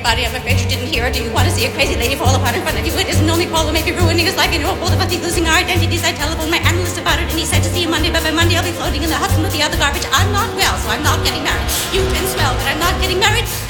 everybody. I'm afraid you didn't hear. Do you want to see a crazy lady fall apart in front of you? It isn't only Paul who may be ruining his life. You know, both of us losing our identities. I telephoned my analyst about it, and he said to see him Monday. But by Monday, I'll be floating in the Hudson with the other garbage. I'm not well, so I'm not getting married. You've been swell, but I'm not getting married.